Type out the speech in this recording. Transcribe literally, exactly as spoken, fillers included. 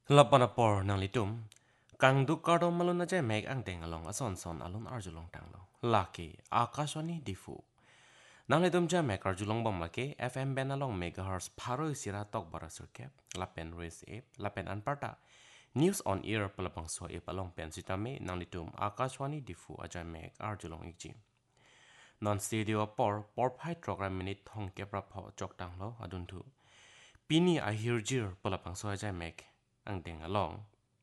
Lapana por nang litum, kang du kardom malun na jay meg ang deng along ason son alun arjulong tanglo. Laki, akashwani difu. Nang litum jay meg arjulong bom laki, F M ben along megahertz paro isira tok bara surkep, lapen race ep, lapen anparta. News on air palapang so ep along pen sitame nang litum akashwani difu ajay meg arjulong ikji. Non studio por por pai program minute thong kepra pho chok tanglo adun thu. Pini ahirjir palapang so ajay meg ang deng along.